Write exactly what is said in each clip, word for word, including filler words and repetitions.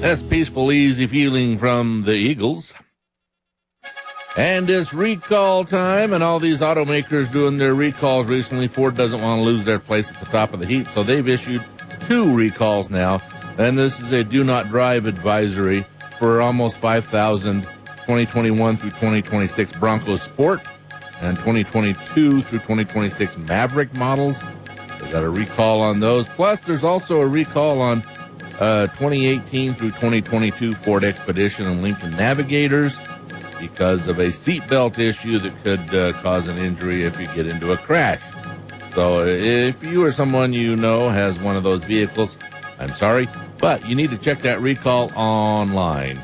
That's peaceful, easy feeling from the Eagles. And it's recall time, and all these automakers doing their recalls recently. Ford doesn't want to lose their place at the top of the heap, so they've issued two recalls now. And this is a do not drive advisory for almost five thousand twenty twenty-one through twenty twenty-six Bronco Sport and twenty twenty-two through twenty twenty-six Maverick models. They got a recall on those. Plus, there's also a recall on uh, twenty eighteen through twenty twenty-two Ford Expedition and Lincoln Navigators because of a seatbelt issue that could uh, cause an injury if you get into a crash. So if you or someone you know has one of those vehicles, I'm sorry, but you need to check that recall online.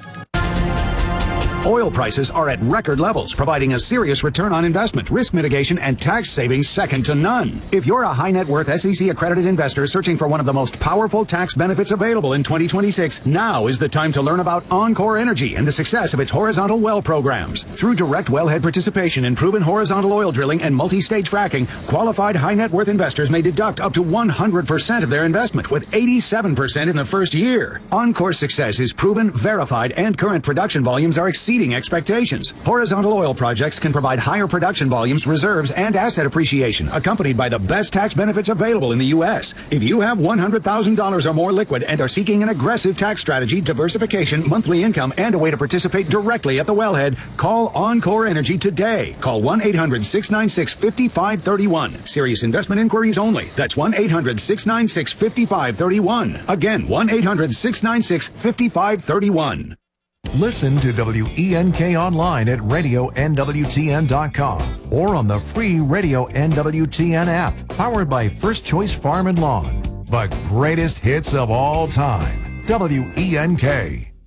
Oil prices are at record levels, providing a serious return on investment, risk mitigation, and tax savings second to none. If you're a high net worth S E C accredited investor searching for one of the most powerful tax benefits available in twenty twenty-six, now is the time to learn about Encore Energy and the success of its horizontal well programs. Through direct wellhead participation in proven horizontal oil drilling and multi-stage fracking, qualified high net worth investors may deduct up to one hundred percent of their investment, with eighty-seven percent in the first year. Encore's success is proven, verified, and current production volumes are exceeding expectations. Horizontal oil projects can provide higher production volumes, reserves, and asset appreciation, accompanied by the best tax benefits available in the U S. If you have one hundred thousand dollars or more liquid and are seeking an aggressive tax strategy, diversification, monthly income, and a way to participate directly at the wellhead, call Encore Energy today. Call one eight hundred six nine six five five three one. Serious investment inquiries only. That's one eight hundred six nine six five five three one. Again, one eight hundred six nine six five five three one. Listen to W E N K online at radio N W T N dot com or on the free Radio N W T N app, powered by First Choice Farm and Lawn. The greatest hits of all time. W E N K.